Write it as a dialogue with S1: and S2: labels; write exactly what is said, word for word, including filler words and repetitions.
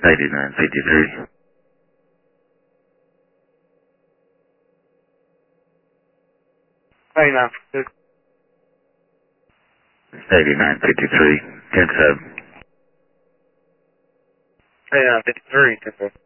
S1: eighty-nine fifty-three.
S2: eighty-nine fifty-three.
S1: eighty-nine fifty-three. ten seven.
S2: eighty-nine fifty-three.